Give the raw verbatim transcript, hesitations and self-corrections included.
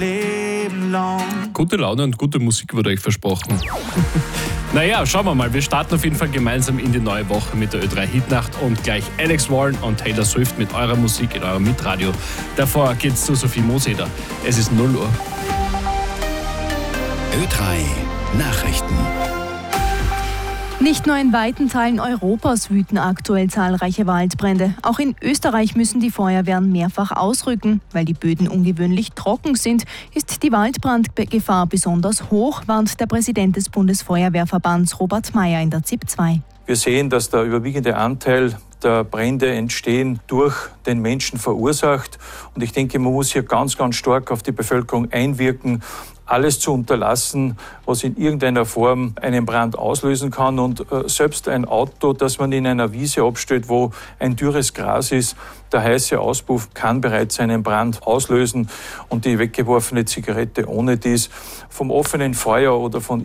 Leben lang. Gute Laune und gute Musik wurde euch versprochen. Naja, schauen wir mal. Wir starten auf jeden Fall gemeinsam in die neue Woche mit der Ö drei Hitnacht und gleich Alex Warren und Taylor Swift mit eurer Musik in eurem Mitradio. Davor geht's zu Sophie Moseder. Es ist null Uhr. Ö drei Nachrichten. Nicht nur in weiten Teilen Europas wüten aktuell zahlreiche Waldbrände. Auch in Österreich müssen die Feuerwehren mehrfach ausrücken. Weil die Böden ungewöhnlich trocken sind, ist die Waldbrandgefahr besonders hoch, warnt der Präsident des Bundesfeuerwehrverbands Robert Meyer in der Z I P zwei. Wir sehen, dass der überwiegende Anteil der Brände entstehen durch den Menschen verursacht. Und ich denke, man muss hier ganz, ganz stark auf die Bevölkerung einwirken, alles zu unterlassen, was in irgendeiner Form einen Brand auslösen kann. Und äh, selbst ein Auto, das man in einer Wiese abstellt, wo ein dürres Gras ist, der heiße Auspuff kann bereits einen Brand auslösen. Und die weggeworfene Zigarette ohne dies vom offenen Feuer oder von